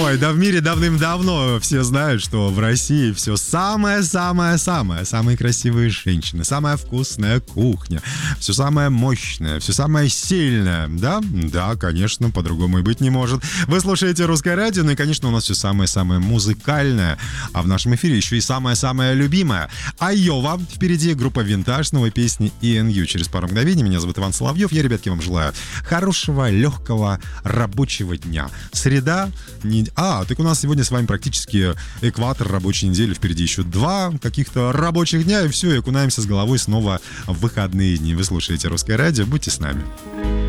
Ой, да в мире давным-давно все знают, что в России все самое-самое-самое. Самые красивые женщины, самая вкусная кухня, все самое мощное, все самое сильное. Да? Да, конечно, по-другому и быть не может. Вы слушаете «Русское радио», ну и, конечно, у нас все самое-самое музыкальное. А в нашем эфире еще и самое-самое любимое. Айова. Впереди группа «Винтаж», новой песни ENU. Через пару мгновений. Меня зовут Иван Соловьев. Я, ребятки, вам желаю хорошего, легкого рабочего дня. Среда. Так у нас сегодня с вами практически экватор рабочей недели. Впереди еще 2 каких-то рабочих дня. И все, и окунаемся с головой снова в выходные дни. Вы слушаете «Русское радио». Будьте с нами.